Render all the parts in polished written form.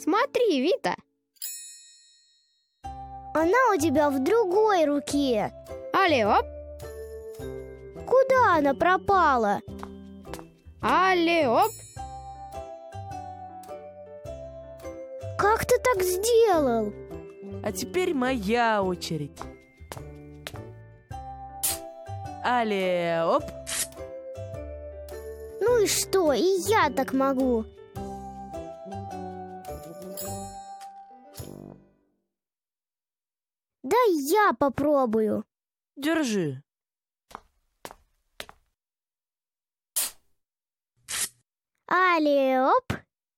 Смотри, Вита. Она у тебя в другой руке. Али, оп. Куда она пропала? Али, оп. Как ты так сделал? А теперь моя очередь. Але, оп. Ну и что, и я так могу. Дай я попробую. Держи. Але, оп.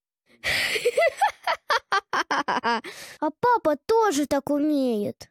А папа тоже так умеет.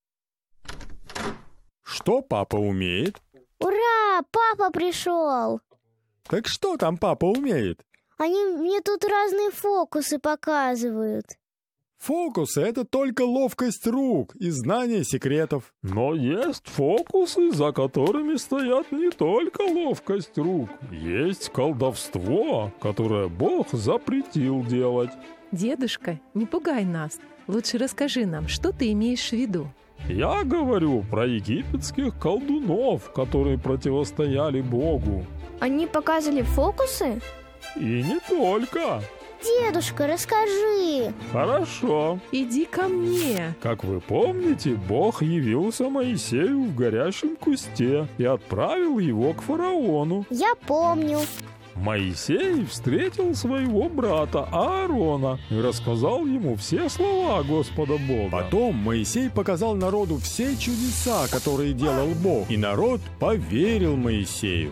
Что папа умеет? Ура, папа пришел. Так что там папа умеет? Они мне тут разные фокусы показывают. Фокусы — это только ловкость рук и знание секретов. Но есть фокусы, за которыми стоят не только ловкость рук. Есть колдовство, которое Бог запретил делать. Дедушка, не пугай нас. Лучше расскажи нам, что ты имеешь в виду. Я говорю про египетских колдунов, которые противостояли Богу. Они показывали фокусы? И не только. Дедушка, расскажи. Хорошо. Иди ко мне. Как вы помните, Бог явился Моисею в горящем кусте и отправил его к фараону. Я помню. Моисей встретил своего брата Аарона и рассказал ему все слова Господа Бога. Потом Моисей показал народу все чудеса, которые делал Бог, и народ поверил Моисею.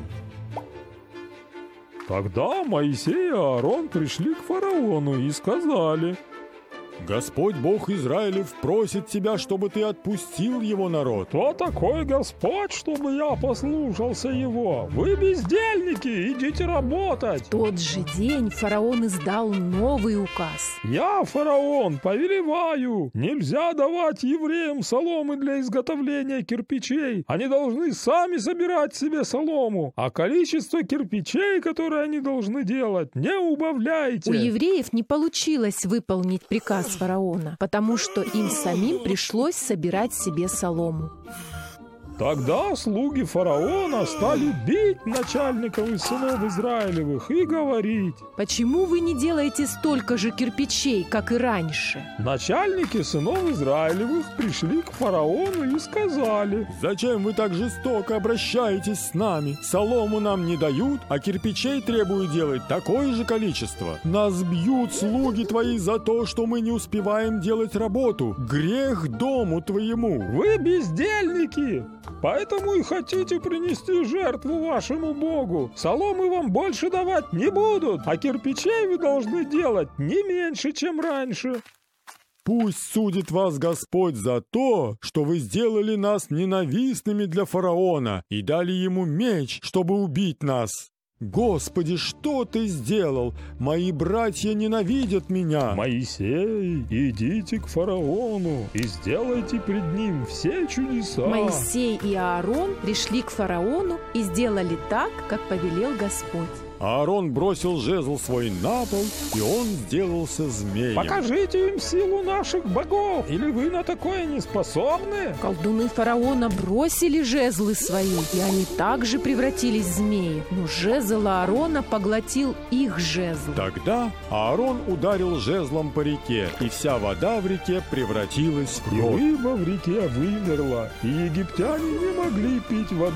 Тогда Моисей и Аарон пришли к фараону и сказали: «Господь Бог Израилев просит тебя, чтобы ты отпустил его народ». «Кто такой Господь, чтобы я послушался его? Вы бездельники, идите работать!» В тот же день фараон издал новый указ. «Я, фараон, повелеваю, нельзя давать евреям соломы для изготовления кирпичей. Они должны сами собирать себе солому, а количество кирпичей, которые они должны делать, не убавляйте». У евреев не получилось выполнить приказ фараона, потому что им самим пришлось собирать себе солому. Тогда слуги фараона стали бить начальников из сынов Израилевых и говорить: «Почему вы не делаете столько же кирпичей, как и раньше?» Начальники сынов Израилевых пришли к фараону и сказали: «Зачем вы так жестоко обращаетесь с нами? Солому нам не дают, а кирпичей требуют делать такое же количество. Нас бьют слуги твои за то, что мы не успеваем делать работу. Грех дому твоему». «Вы бездельники! Поэтому и хотите принести жертву вашему Богу. Соломы вам больше давать не будут, а кирпичей вы должны делать не меньше, чем раньше». «Пусть судит вас Господь за то, что вы сделали нас ненавистными для фараона и дали ему меч, чтобы убить нас. Господи, что ты сделал? Мои братья ненавидят меня». «Моисей, идите к фараону и сделайте пред ним все чудеса». Моисей и Аарон пришли к фараону и сделали так, как повелел Господь. Аарон бросил жезл свой на пол, и он сделался змеем. «Покажите им силу наших богов, или вы на такое не способны?» Колдуны фараона бросили жезлы свои, и они также превратились в змеи. Но жезл Аарона поглотил их жезл. Тогда Аарон ударил жезлом по реке, и вся вода в реке превратилась в И кровь. рыба в реке вымерла, и египтяне не могли пить воды